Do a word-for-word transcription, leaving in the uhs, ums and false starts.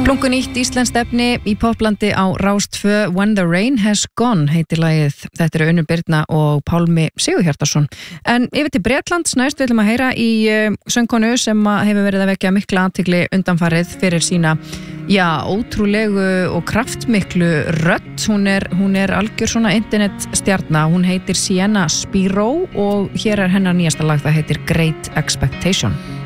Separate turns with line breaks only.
Splunkunýtt íslenskt efni í poplandi á Rás tvö, When the Rain Has Gone heitir lagið. Þetta eru Unnur Birna og Pálmi Sigurhjartarson. En yfir til Bretlands næst við ætlum að heyra í uh, söngkonu sem hefur verið að vekja mikla athygli undanfarið fyrir sína já, ótrúlegu og kraftmiklu rödd. Hún er, hún er algjör svona internetstjarna. Hún heitir Sienna Spiro og hér er hennar nýjasta lag, það heitir Great Expectation.